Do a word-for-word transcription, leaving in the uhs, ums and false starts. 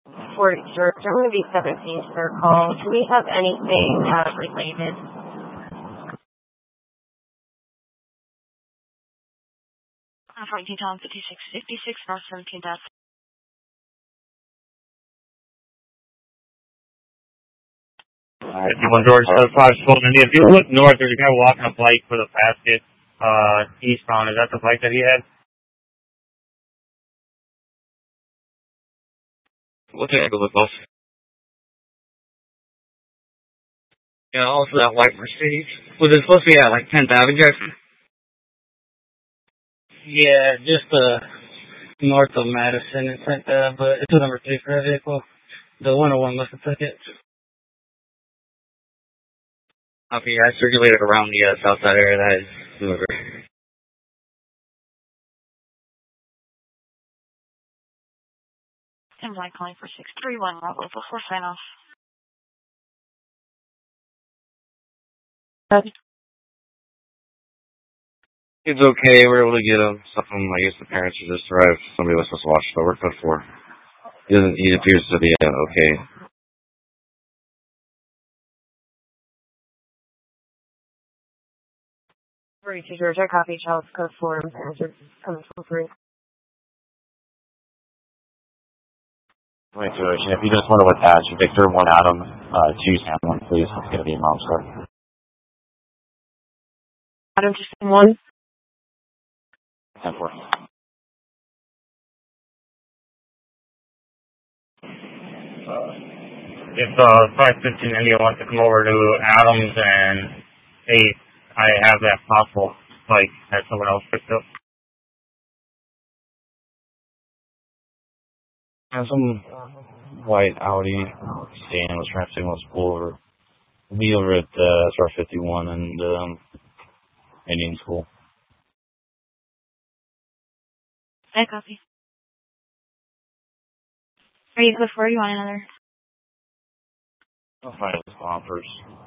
For church, I'm going to be seventeen for call. Do we have anything uh, related? fourteen Tom fifty-six fifty-six North seventeenth Ave. Alright, fifty-one George, uh, five twelve India. If you look north, there's a guy walking a bike with a basket, uh, eastbound. Is that the bike that he had? We'll take a look off. Yeah, also that white Mercedes. Was it supposed to be at like tenth Avenue, Jackson? Yeah, just uh north of Madison and tenth Ave, but it's a number three for that vehicle. The one oh one must have took it. Okay, I circulated around the uh, south side area. That is whoever. ten Black calling for six three one Route Local four sign off. It's okay. We're able to get him. Something, I guess the parents just arrived. Somebody was supposed to watch the work before. He doesn't. He appears to be uh, okay. forty-two George, I copy child's code form. Answer coming from three. twenty-two Ocean. If you just want to attach Victor one Adam, uh, two Sam one, please. It's going to be a mom star. Adam just one. ten four. Uh, if uh, five fifteen India wants to come over to Adams and hey, I have that possible bike that someone else picked up. And some white Audi sedan was trying to signal us pull over. We'll be over at uh, S R fifty-one and um, Indian School. I copy. Are you good for it? You want another? I'll find the bumpers.